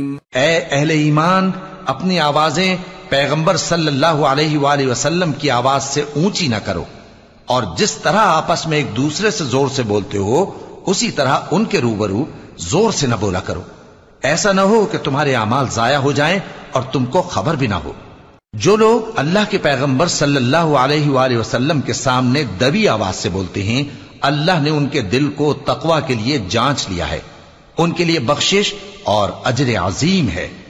ए अहले ईमान, अपनी आवाजें पैगंबर सल्लल्लाहु अलैहि वसल्लम की आवाज से ऊंची न करो, और जिस तरह आपस में एक दूसरे से जोर से बोलते हो उसी तरह उनके रूबरू जोर से न बोला करो। ऐसा न हो कि तुम्हारे अमाल जाया हो जाएं और तुमको खबर भी ना हो। जो लोग अल्लाह के पैगंबर सल्लल्लाहु अलैहि वसल्लम के सामने दबी आवाज से बोलते हैं, अल्लाह ने उनके दिल को तकवा के लिए जांच लिया है। उनके लिए बख्शिश और अजर अजीम है।